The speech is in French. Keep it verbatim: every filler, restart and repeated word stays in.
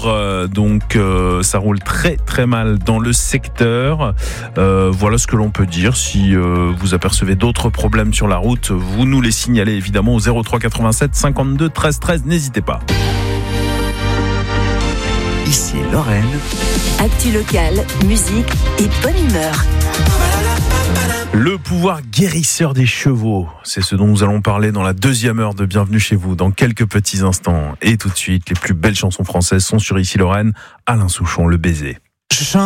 toujours, euh, donc euh, ça roule très très mal dans le secteur. Euh, voilà ce que l'on peut dire. Si euh, vous apercevez d'autres problèmes sur la route, vous nous les signalez évidemment au zéro trois quatre-vingt-sept cinquante-deux treize treize. N'hésitez pas. Ici Lorraine. Actu locale, musique et bonne humeur. Le pouvoir guérisseur des chevaux, c'est ce dont nous allons parler dans la deuxième heure de Bienvenue chez vous, dans quelques petits instants. Et tout de suite, les plus belles chansons françaises sont sur Ici Lorraine. Alain Souchon, Le Baiser.